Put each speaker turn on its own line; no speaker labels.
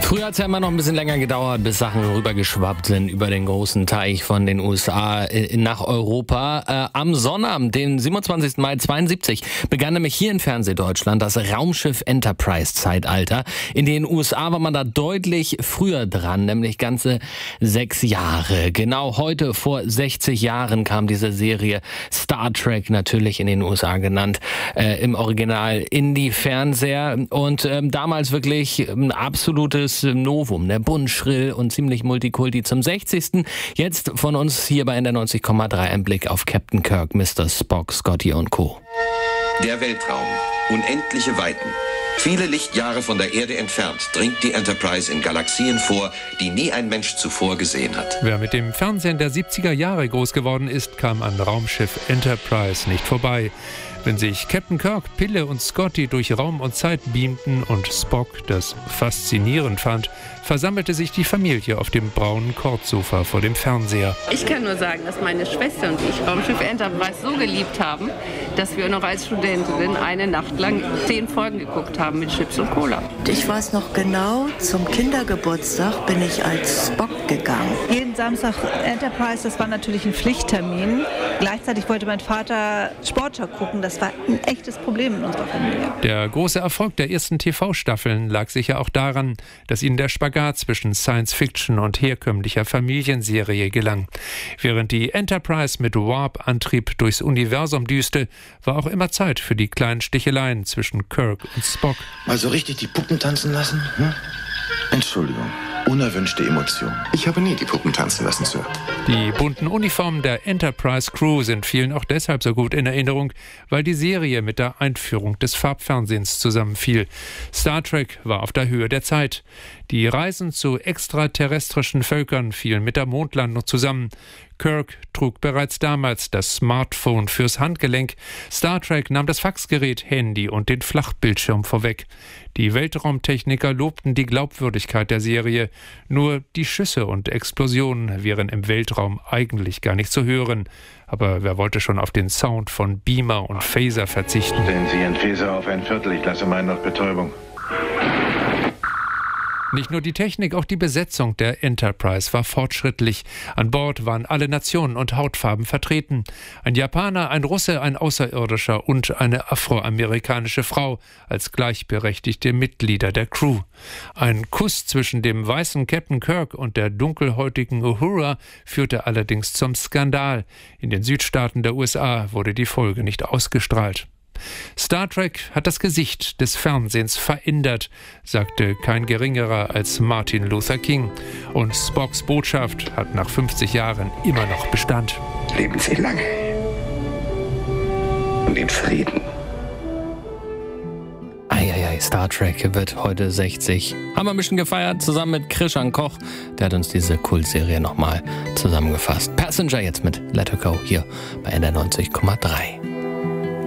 Früher hat es ja immer noch ein bisschen länger gedauert, bis Sachen rübergeschwappt sind über den großen Teich von den USA nach Europa. Am Sonnabend, den 27. Mai 72, begann nämlich hier in Fernsehdeutschland das Raumschiff Enterprise-Zeitalter. In den USA war man da deutlich früher dran, nämlich ganze 6 Jahre. Genau heute vor 60 Jahren kam diese Serie Star Trek, natürlich in den USA genannt, im Original in die Fernseher. Und damals wirklich ein absolutes Novum, ne? Bunt, schrill und ziemlich multikulti zum 60. Jetzt von uns hier bei NDR 90,3 ein Blick auf Captain Kirk, Mr. Spock, Scotty und Co.
Der Weltraum. Unendliche Weiten. Viele Lichtjahre von der Erde entfernt dringt die Enterprise in Galaxien vor, die nie ein Mensch zuvor gesehen hat.
Wer mit dem Fernsehen der 70er Jahre groß geworden ist, kam an Raumschiff Enterprise nicht vorbei. Wenn sich Captain Kirk, Pille und Scotty durch Raum und Zeit beamten und Spock das faszinierend fand, versammelte sich die Familie auf dem braunen Kordsofa vor dem Fernseher.
Ich kann nur sagen, dass meine Schwester und ich Raumschiff Enterprise so geliebt haben, dass wir noch als Studentin eine Nacht lang 10 Folgen geguckt haben mit Chips und Cola.
Ich weiß noch genau, zum Kindergeburtstag bin ich als Spock gegangen.
Jeden Samstag Enterprise, das war natürlich ein Pflichttermin. Gleichzeitig wollte mein Vater Sportschau gucken. Das war ein echtes Problem in unserer Familie.
Der große Erfolg der ersten TV-Staffeln lag sicher auch daran, dass ihnen der Spagat zwischen Science-Fiction und herkömmlicher Familienserie gelang. Während die Enterprise mit Warp-Antrieb durchs Universum düste, war auch immer Zeit für die kleinen Sticheleien zwischen Kirk und Spock.
Mal so richtig die Puppen tanzen lassen? Hm? Entschuldigung. Unerwünschte Emotion. Ich habe nie die Puppen tanzen lassen, Sir.
Die bunten Uniformen der Enterprise-Crew sind vielen auch deshalb so gut in Erinnerung, weil die Serie mit der Einführung des Farbfernsehens zusammenfiel. Star Trek war auf der Höhe der Zeit. Die Reisen zu extraterrestrischen Völkern fielen mit der Mondlandung zusammen. Kirk trug bereits damals das Smartphone fürs Handgelenk. Star Trek nahm das Faxgerät, Handy und den Flachbildschirm vorweg. Die Weltraumtechniker lobten die Glaubwürdigkeit der Serie. Nur die Schüsse und Explosionen wären im Weltraum eigentlich gar nicht zu hören. Aber wer wollte schon auf den Sound von Beamer und Phaser verzichten?
Stellen Sie Ihren Phaser auf ein Viertel, ich lasse meinen auf Betäubung.
Nicht nur die Technik, auch die Besetzung der Enterprise war fortschrittlich. An Bord waren alle Nationen und Hautfarben vertreten. Ein Japaner, ein Russe, ein Außerirdischer und eine afroamerikanische Frau als gleichberechtigte Mitglieder der Crew. Ein Kuss zwischen dem weißen Captain Kirk und der dunkelhäutigen Uhura führte allerdings zum Skandal. In den Südstaaten der USA wurde die Folge nicht ausgestrahlt. Star Trek hat das Gesicht des Fernsehens verändert, sagte kein Geringerer als Martin Luther King. Und Spocks Botschaft hat nach 50 Jahren immer noch Bestand.
Leben Sie lange und in Frieden.
Eieiei, Star Trek wird heute 60. Haben wir ein bisschen gefeiert, zusammen mit Krishan Koch. Der hat uns diese Kultserie nochmal zusammengefasst. Passenger jetzt mit Let Her Go hier bei NDR 90,3.